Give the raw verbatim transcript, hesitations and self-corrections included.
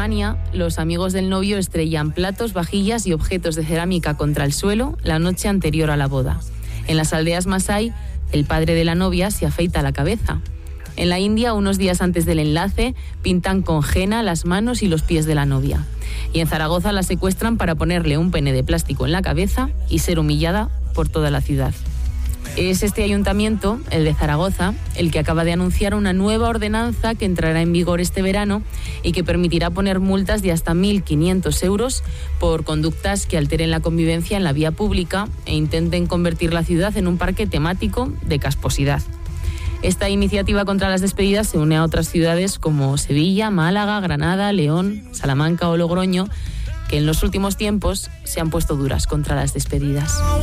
Alemania, los amigos del novio estrellan platos, vajillas y objetos de cerámica contra el suelo la noche anterior a la boda. En las aldeas masái, el padre de la novia se afeita la cabeza. En la India, unos días antes del enlace, pintan con henna las manos y los pies de la novia. Y en Zaragoza la secuestran para ponerle un pene de plástico en la cabeza y ser humillada por toda la ciudad. Es este ayuntamiento, el de Zaragoza, el que acaba de anunciar una nueva ordenanza que entrará en vigor este verano y que permitirá poner multas de hasta mil quinientos euros por conductas que alteren la convivencia en la vía pública e intenten convertir la ciudad en un parque temático de casposidad. Esta iniciativa contra las despedidas se une a otras ciudades como Sevilla, Málaga, Granada, León, Salamanca o Logroño, que en los últimos tiempos se han puesto duras contra las despedidas.